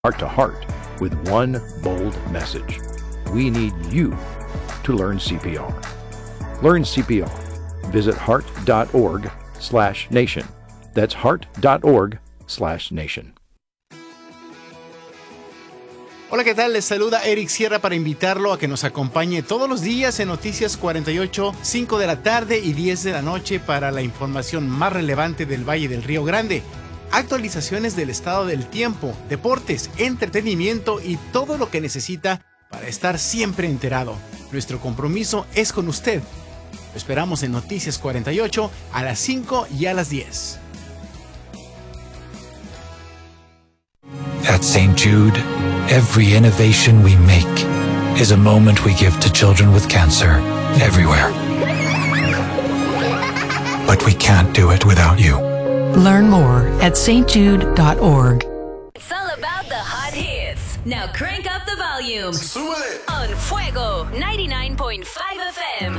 heart to heart with one bold message. We need you to learn CPR. Learn CPR. Visit heart.org/nation. That's heart.org/nation. Hola, ¿qué tal? Les saluda Eric Sierra para invitarlo a que nos acompañe todos los días en Noticias 48, 5 de la tarde y 10 de la noche para la información más relevante del Valle del Río Grande. Actualizaciones del estado del tiempo, deportes, entretenimiento y todo lo que necesita para estar siempre enterado. Nuestro compromiso es con usted. Lo esperamos en Noticias 48 a las 5 y a las 10. At St. Jude, every innovation we make is a moment we give to children with cancer everywhere. But we can't do it without you. Learn more at stjude.org. It's all about the hot hits. Now crank up the volume. ¡Súbele! On Fuego 99.5 FM.